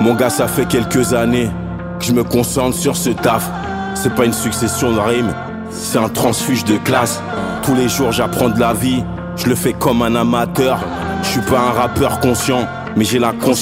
Mon gars, ça fait quelques années que je me concentre sur ce taf. C'est pas une succession de rimes, c'est un transfuge de classe. Tous les jours j'apprends de la vie, je le fais comme un amateur. Je suis pas un rappeur conscient, mais j'ai la conscience